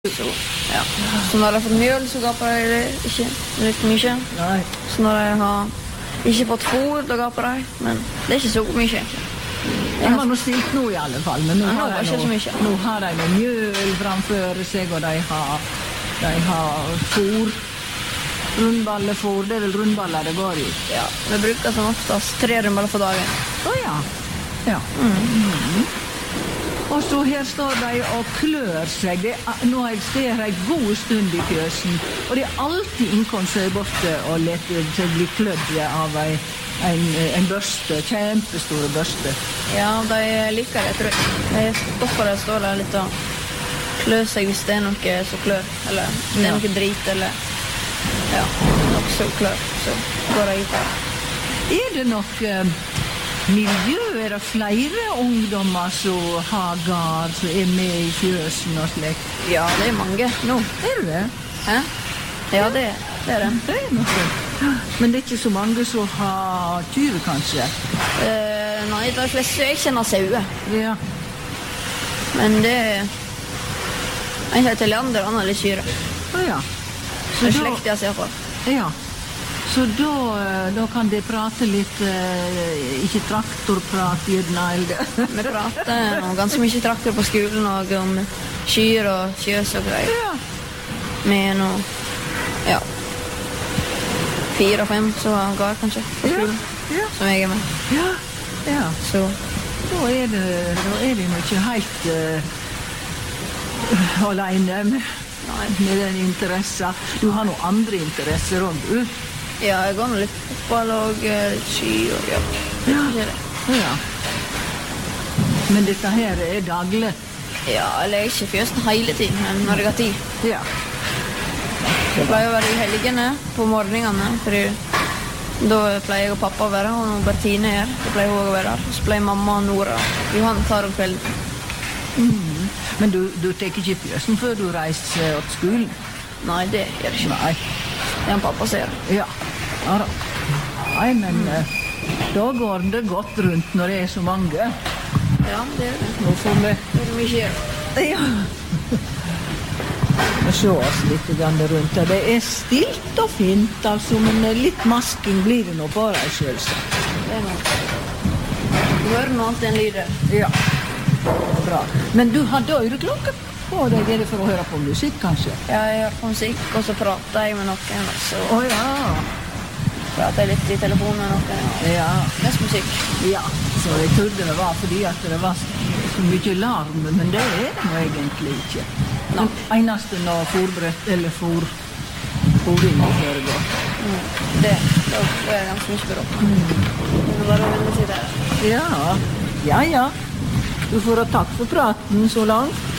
Så, ja. Så når jeg har fått mjøl, så gaper jeg det ikke litt mye. Nei. Så når jeg har ikke fått fôr, da gaper jeg. Men det er ikke så mye, egentlig. Jeg har nå stilt nå i alle fall, men nå Ja, har det var jeg ikke så mye. nå har de noe mjøl framfor seg, og de har fôr. Rundballefôr, det er vel rundballer det går i. Ja, vi bruker som oftest 3 rundballer for dagen. Ja. Og så her står de og klør seg. Nå har jeg stått her en god stund i fjøsen, og det er alltid innkomst seg borte og lette seg bli klødd av en børste, kjempestore børste. Ja, de liker det, tror jeg. De stopper det, står der litt og klør seg hvis det er noe som klør, eller det er noe drit, eller noe som klør, så går jeg ut der. Er det nok miljø? Er det flere ungdommer som har gard, som er med i fjøsen og slikt? Ja, det er mange nå. Er det? Hæ? Ja, det er det. Det er noe. Men det er ikke så mange som har kyr, kanskje? Nei, det er flest jeg kjenner sauer. Ja. Men det er en heter Leander, han har litt kyre. Ja. Det er slekt jeg ser på. Ja. Så da kan de prate litt, ikke traktorprat, gjerne, eller? Vi prater om ganske mye traktor på skolen, og om kyr og kjøs og greier. Ja. Med noe, 4 og 5 så går kanskje på skolen, som jeg er med. Ja. Så Da er det jo ikke helt alene med den interessen. Du har noen andre interesser om, du? ja, jeg går nå litt fotball og ski og Ja. Men dette her er daglig? Ja, eller jeg er ikke i fjøsen hele tiden, men når jeg har tid. Ja. Jeg pleier å være i helgene på morgenene, for da pleier jeg og pappa å være, og når Bertine er her, da pleier hun å være her. Så pleier mamma og Nora og Johan tar om kvelden. Men du tar ikke fjøsen før du reiser til skolen? Nei, det gjør jeg ikke. Nei. Det er en pappa som gjør det. Ja da. Nei, men da går det godt rundt når det er så mange. Ja, det gjør det. Nå får vi Det er mye gjør. Vi se oss litt rundt. Det er stilt og fint, altså, men litt masking blir det nå på deg, selvsagt. Det er noe. Du hører nå alltid en lyd. Ja, bra. Men du hadde øreklokke på deg, er det for å høre på musikk, kanskje? Ja, jeg hører på musikk, og så prater jeg med noen, og så Ja. prater jeg litt i telefonen med noen, og Ja. mest musikk. Ja, så jeg trodde det var fordi at det var så mye larm, men det er det nå egentlig ikke. Nei. Eneste når fôrbrett eller fôring foregår. Da er jeg ganske mye bra. Det er bare å vende seg der. Ja. Du får ha takk for praten så langt.